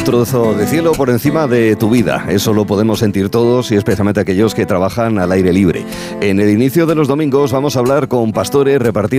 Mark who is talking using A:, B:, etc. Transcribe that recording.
A: trozo de cielo por encima de tu vida. Eso lo podemos sentir todos y especialmente aquellos que trabajan al aire libre. En el inicio de los domingos vamos a hablar con pastores, repartiendo